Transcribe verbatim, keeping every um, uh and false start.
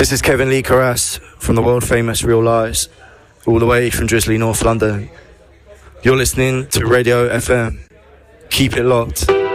This is Kevin Lee Carras from the world famous Real Lies, all the way from drizzly North London. You're listening to Radio F M. Keep it locked.